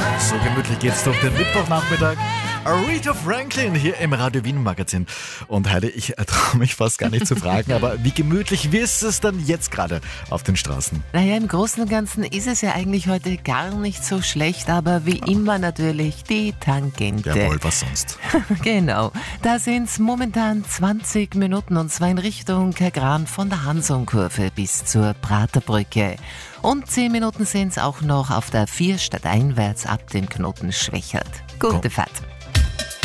So gemütlich geht's durch den Mittwochnachmittag. Aretha Franklin hier im Radio Wien Magazin. Und Heidi, ich traue mich fast gar nicht zu fragen, aber wie gemütlich ist es dann jetzt gerade auf den Straßen? Naja, im Großen und Ganzen ist es ja eigentlich heute gar nicht so schlecht, aber wie immer natürlich die Tangente. Jawohl, was sonst? Genau, da sind es momentan 20 Minuten und zwar in Richtung Kagran von der Hansonkurve bis zur Praterbrücke. Und 10 Minuten sind es auch noch auf der 4 stadteinwärts ab dem Knoten Schwächert. Gute Fahrt.